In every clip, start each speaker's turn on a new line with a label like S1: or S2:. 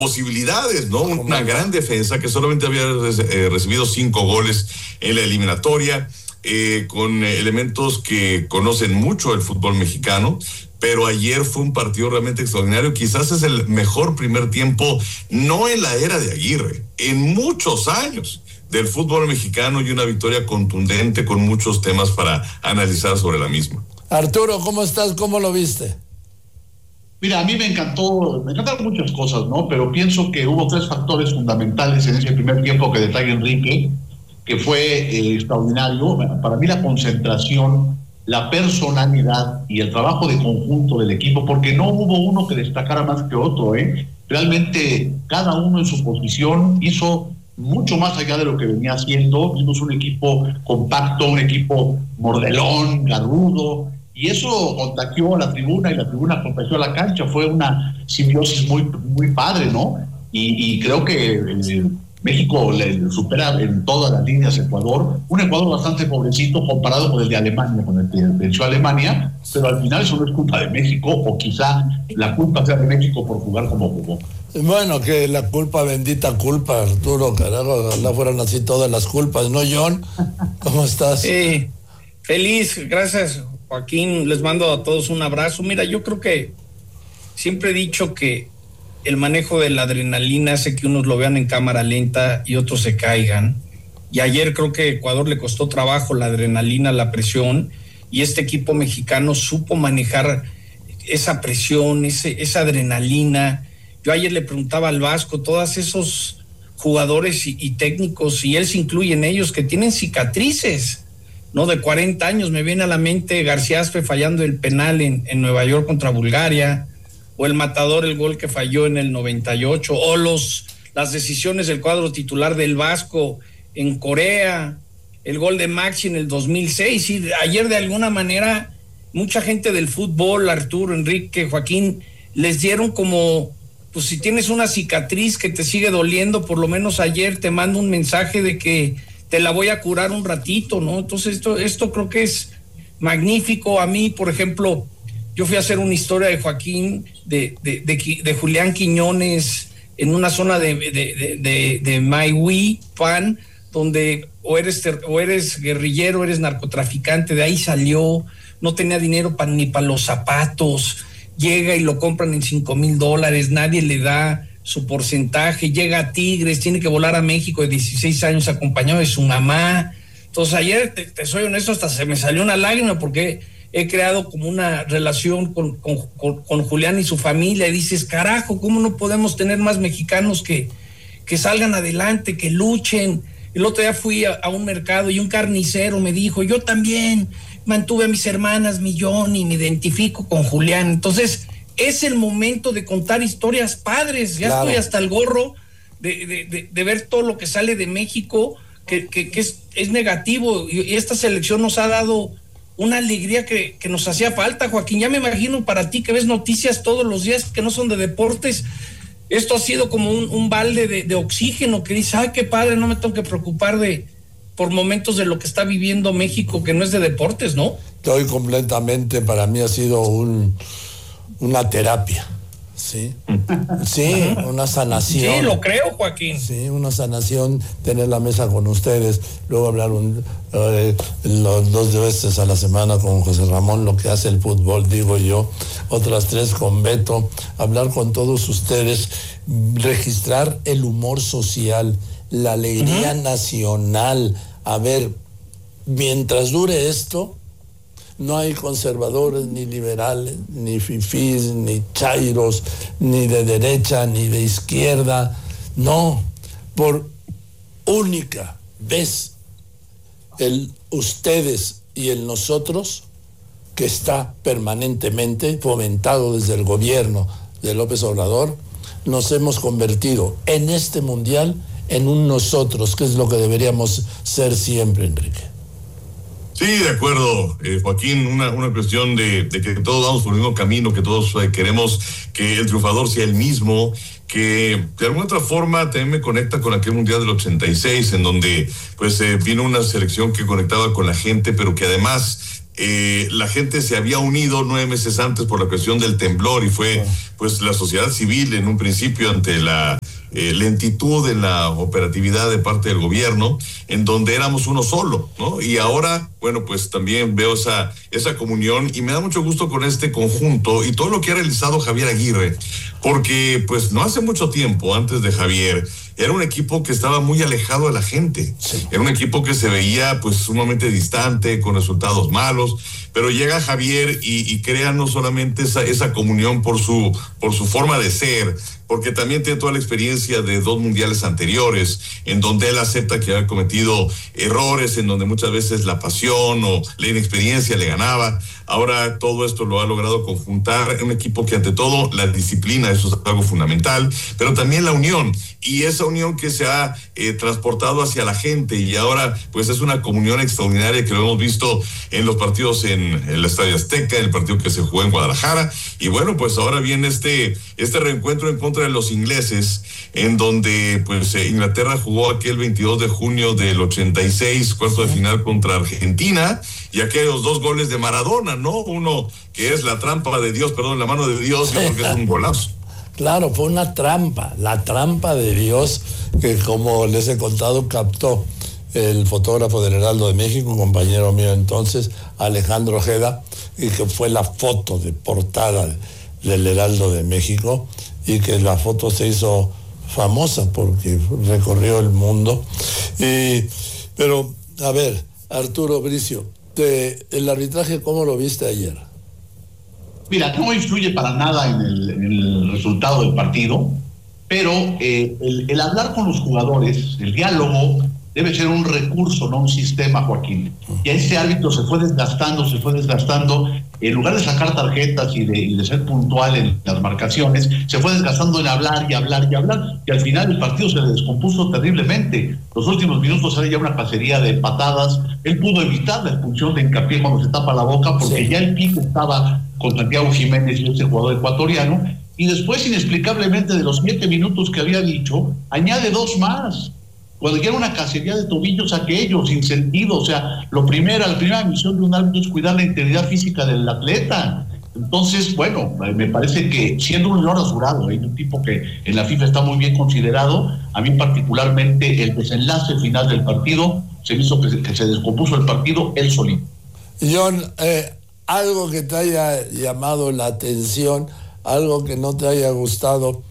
S1: posibilidades, ¿no? Una gran defensa que solamente había recibido 5 goles en la eliminatoria, con elementos que conocen mucho el fútbol mexicano, pero ayer fue un partido realmente extraordinario. Quizás es el mejor primer tiempo, no en la era de Aguirre, en muchos años del fútbol mexicano, y una victoria contundente con muchos temas para analizar sobre la misma.
S2: Arturo, ¿cómo estás? ¿Cómo lo viste?
S3: Mira, a mí me encantaron muchas cosas, ¿no? Pero pienso que hubo 3 factores fundamentales en ese primer tiempo que detalla Enrique, que fue extraordinario. Para mí la concentración, la personalidad y el trabajo de conjunto del equipo, porque no hubo uno que destacara más que otro, ¿eh? Realmente cada uno en su posición hizo mucho más allá de lo que venía haciendo. Vimos un equipo compacto, un equipo mordelón, garrudo, y eso contagió a la tribuna, y la tribuna contagió a la cancha. Fue una simbiosis muy, muy padre, ¿no? Y creo que México le supera en todas las líneas Ecuador, un Ecuador bastante pobrecito comparado con el de Alemania, con el que venció a Alemania, pero al final eso no es culpa de México, o quizá la culpa sea de México por jugar como jugó.
S2: Bueno, que la culpa, bendita culpa, Arturo, carajo, ojalá fueran así todas las culpas, ¿no, John? ¿Cómo estás?
S4: Sí, feliz, gracias, Joaquín, les mando a todos un abrazo. Mira, yo creo que siempre he dicho que el manejo de la adrenalina hace que unos lo vean en cámara lenta y otros se caigan. Y ayer creo que a Ecuador le costó trabajo la adrenalina, la presión, y este equipo mexicano supo manejar esa presión, esa adrenalina. Yo ayer le preguntaba al Vasco, todos esos jugadores y técnicos, y él se incluye en ellos, que tienen cicatrices, ¿no? De 40 años. Me viene a la mente García Aspe fallando el penal en Nueva York contra Bulgaria, o el Matador, el gol que falló en el 98, o las decisiones del cuadro titular del Vasco en Corea, el gol de Maxi en el 2006. Y ayer, de alguna manera, mucha gente del fútbol, Arturo, Enrique, Joaquín, les dieron como, pues si tienes una cicatriz que te sigue doliendo, por lo menos ayer te mando un mensaje de que te la voy a curar un ratito, ¿no? Entonces esto creo que es magnífico. A mí, por ejemplo, yo fui a hacer una historia de Joaquín, de Julián Quiñones, en una zona de Maihue-Pan, donde o eres guerrillero, eres narcotraficante. De ahí salió, no tenía dinero ni para los zapatos, llega y lo compran en $5,000, nadie le da su porcentaje, llega a Tigres, tiene que volar a México de 16 años acompañado de su mamá. Entonces ayer, te soy honesto, hasta se me salió una lágrima, porque he creado como una relación con Julián y su familia, y dices, carajo, ¿cómo no podemos tener más mexicanos que salgan adelante, que luchen? El otro día fui a un mercado y un carnicero me dijo, yo también mantuve a mis hermanas Millón y me identifico con Julián. Entonces es el momento de contar historias padres. Ya claro. Estoy hasta el gorro de ver todo lo que sale de México, que es negativo, y esta selección nos ha dado una alegría que nos hacía falta, Joaquín. Ya me imagino para ti, que ves noticias todos los días que no son de deportes, esto ha sido como un balde de oxígeno, que dices, ay, qué padre, no me tengo que preocupar por momentos de lo que está viviendo México, que no es de deportes, ¿no?
S2: Estoy completamente, para mí ha sido una terapia, ¿sí? Sí, una sanación.
S4: Sí, lo creo, Joaquín.
S2: Sí, una sanación, tener la mesa con ustedes, luego hablar los 2 veces a la semana con José Ramón, lo que hace el fútbol, digo yo, otras 3 con Beto, hablar con todos ustedes, registrar el humor social, la alegría nacional. A ver, mientras dure esto, no hay conservadores, ni liberales, ni fifís, ni chairos, ni de derecha, ni de izquierda. No, por única vez, ustedes y el nosotros, que está permanentemente fomentado desde el gobierno de López Obrador, nos hemos convertido en este mundial en un nosotros, que es lo que deberíamos ser siempre, Enrique.
S1: Sí, de acuerdo, Joaquín, una cuestión de que todos vamos por el mismo camino, que todos queremos que el triunfador sea el mismo, que de alguna otra forma también me conecta con aquel Mundial del 86, en donde pues vino una selección que conectaba con la gente, pero que además la gente se había unido 9 meses antes por la cuestión del temblor y fue pues la sociedad civil en un principio ante la lentitud en la operatividad de parte del gobierno, en donde éramos uno solo, ¿no? Y ahora, bueno, pues también veo esa comunión y me da mucho gusto con este conjunto y todo lo que ha realizado Javier Aguirre, porque pues no hace mucho tiempo, antes de Javier, era un equipo que estaba muy alejado de la gente. Sí. Era un equipo que se veía pues sumamente distante, con resultados malos, pero llega Javier y crea no solamente esa comunión por su forma de ser, porque también tiene toda la experiencia de 2 mundiales anteriores, en donde él acepta que había cometido errores, en donde muchas veces la pasión o la inexperiencia le ganaba. Ahora todo esto lo ha logrado conjuntar en un equipo que ante todo la disciplina, eso es algo fundamental, pero también la unión, y esa unión que se ha transportado hacia la gente, y ahora pues es una comunión extraordinaria que lo hemos visto en los partidos en el Estadio Azteca, en el partido que se jugó en Guadalajara, y bueno, pues ahora viene este reencuentro en contra de los ingleses, en donde pues Inglaterra jugó aquel 22 de junio del 86, cuarto de final contra Argentina, y aquellos 2 goles de Maradona, ¿no? Uno que es la mano de Dios, porque es un golazo.
S2: Claro, fue una trampa, la trampa de Dios, que como les he contado, captó el fotógrafo del Heraldo de México, un compañero mío entonces, Alejandro Ojeda, y que fue la foto de portada del Heraldo de México, y que la foto se hizo famosa porque recorrió el mundo. Pero, a ver, Arturo Bricio, el arbitraje, ¿cómo lo viste ayer?
S3: Mira, no influye para nada en el resultado del partido, pero el hablar con los jugadores, el diálogo, debe ser un recurso, no un sistema, Joaquín. Y ese árbitro se fue desgastando, en lugar de sacar tarjetas y de ser puntual en las marcaciones, se fue desgastando en hablar, y al final el partido se descompuso terriblemente. Los últimos minutos era ya una cacería de patadas. Él pudo evitar la expulsión de Hincapié cuando se tapa la boca, porque ya el pico estaba con Santiago Jiménez y ese jugador ecuatoriano, y después, inexplicablemente, de los 7 minutos que había dicho, añade 2 más. Cuando ya era una cacería de tobillos aquellos, sin sentido. O sea, la primera misión de un árbitro es cuidar la integridad física del atleta. Entonces, bueno, me parece que siendo un honor azurado, hay un tipo que en la FIFA está muy bien considerado, a mí particularmente el desenlace final del partido se me hizo que se descompuso el partido él solito.
S2: John, algo que te haya llamado la atención, algo que no te haya gustado.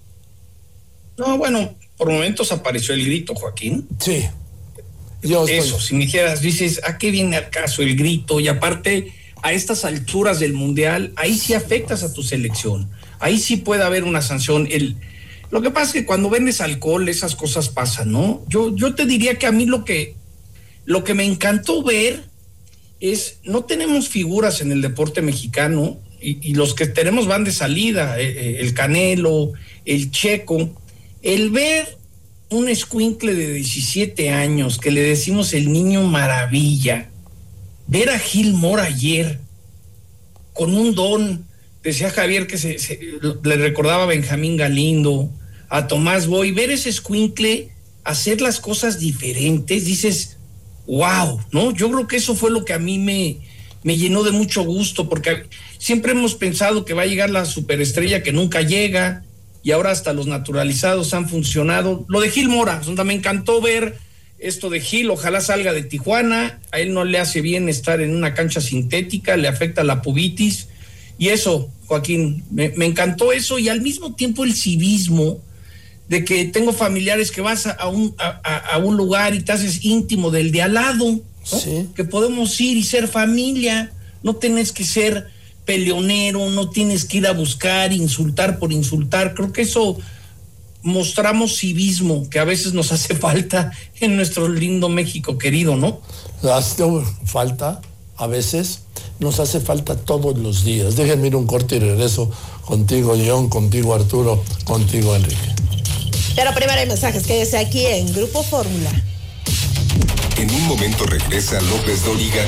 S4: No, bueno, por momentos apareció el grito, Joaquín.
S2: Sí.
S4: Eso, si me dijeras, dices, ¿a qué viene al caso el grito? Y aparte, a estas alturas del Mundial, ahí sí afectas a tu selección. Ahí sí puede haber una sanción. Lo que pasa es que cuando vendes alcohol, esas cosas pasan, ¿no? Yo te diría que a mí lo que me encantó ver es, no tenemos figuras en el deporte mexicano, y los que tenemos van de salida, el Canelo, el Checo. El ver un escuincle de 17 años, que le decimos el niño maravilla, ver a Gil Mora ayer con un don, decía Javier que le recordaba a Benjamín Galindo, a Tomás Boy, ver ese escuincle hacer las cosas diferentes, dices, wow, ¿no? Yo creo que eso fue lo que a mí me llenó de mucho gusto, porque siempre hemos pensado que va a llegar la superestrella que nunca llega, y ahora hasta los naturalizados han funcionado. Lo de Gil Mora, donde me encantó ver esto de Gil, ojalá salga de Tijuana, a él no le hace bien estar en una cancha sintética, le afecta la pubitis, y eso, Joaquín, me encantó eso, y al mismo tiempo el civismo, de que tengo familiares que vas a un lugar y te haces íntimo del de al lado, ¿no? Sí. Que podemos ir y ser familia, no tienes que ser peleonero, no tienes que ir a buscar, insultar por insultar. Creo que eso mostramos civismo, que a veces nos hace falta en nuestro lindo México querido, ¿no?
S2: Hace falta, a veces, nos hace falta todos los días. Déjenme ir un corte y regreso contigo, John, contigo, Arturo, contigo, Enrique.
S5: Pero primero hay mensajes, quédese aquí en Grupo Fórmula.
S6: En un momento regresa López Dóriga.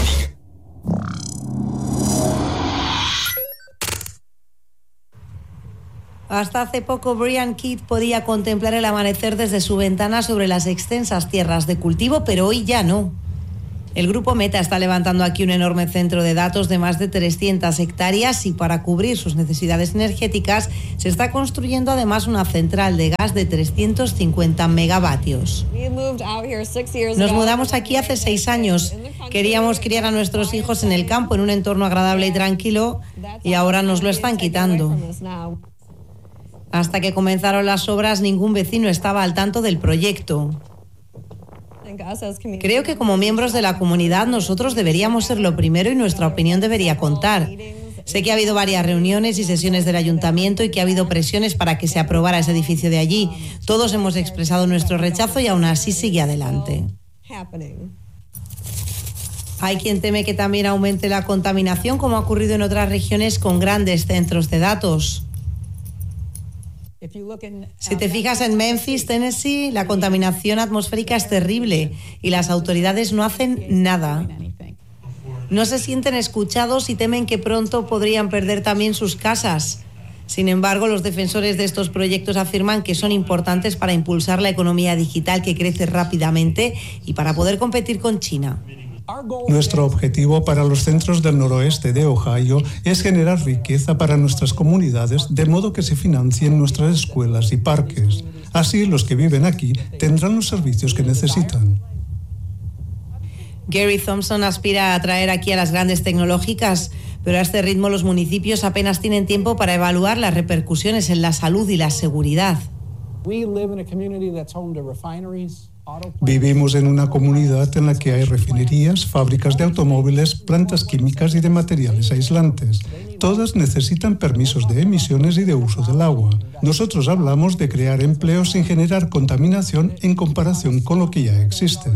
S7: Hasta hace poco, Brian Kidd podía contemplar el amanecer desde su ventana sobre las extensas tierras de cultivo, pero hoy ya no. El grupo Meta está levantando aquí un enorme centro de datos de más de 300 hectáreas y para cubrir sus necesidades energéticas se está construyendo además una central de gas de 350 megavatios. Nos mudamos aquí hace 6 años. Queríamos criar a nuestros hijos en el campo, en un entorno agradable y tranquilo, y ahora nos lo están quitando. Hasta que comenzaron las obras, ningún vecino estaba al tanto del proyecto. Creo que como miembros de la comunidad nosotros deberíamos ser lo primero y nuestra opinión debería contar. Sé que ha habido varias reuniones y sesiones del ayuntamiento y que ha habido presiones para que se aprobara ese edificio de allí. Todos hemos expresado nuestro rechazo y aún así sigue adelante. Hay quien teme que también aumente la contaminación, como ha ocurrido en otras regiones con grandes centros de datos. Si te fijas en Memphis, Tennessee, la contaminación atmosférica es terrible y las autoridades no hacen nada. No se sienten escuchados y temen que pronto podrían perder también sus casas. Sin embargo, los defensores de estos proyectos afirman que son importantes para impulsar la economía digital que crece rápidamente y para poder competir con China.
S8: Nuestro objetivo para los centros del noroeste de Ohio es generar riqueza para nuestras comunidades de modo que se financien nuestras escuelas y parques. Así, los que viven aquí tendrán los servicios que necesitan.
S7: Gary Thompson aspira a atraer aquí a las grandes tecnológicas, pero a este ritmo los municipios apenas tienen tiempo para evaluar las repercusiones en la salud y la seguridad.
S8: Vivimos en una comunidad en la que hay refinerías, fábricas de automóviles, plantas químicas y de materiales aislantes. Todas necesitan permisos de emisiones y de uso del agua. Nosotros hablamos de crear empleos sin generar contaminación en comparación con lo que ya existe.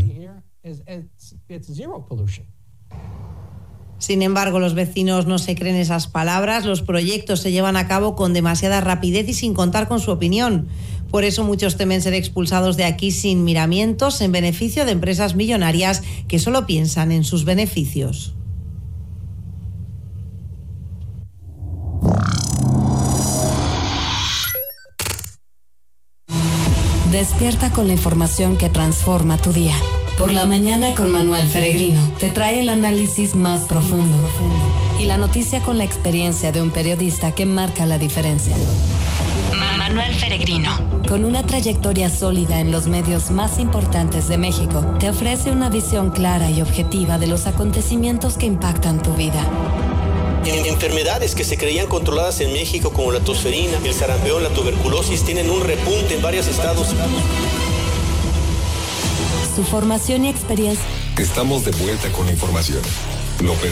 S7: Sin embargo, los vecinos no se creen esas palabras. Los proyectos se llevan a cabo con demasiada rapidez y sin contar con su opinión. Por eso muchos temen ser expulsados de aquí sin miramientos en beneficio de empresas millonarias que solo piensan en sus beneficios.
S9: Despierta con la información que transforma tu día. Por la mañana con Manuel Feregrino te trae el análisis más profundo y la noticia con la experiencia de un periodista que marca la diferencia. Manuel Feregrino, con una trayectoria sólida en los medios más importantes de México, te ofrece una visión clara y objetiva de los acontecimientos que impactan tu vida.
S10: Enfermedades que se creían controladas en México como la tosferina, el sarampión, la tuberculosis tienen un repunte en varios estados.
S9: Su formación y experiencia.
S6: Estamos de vuelta con la información. López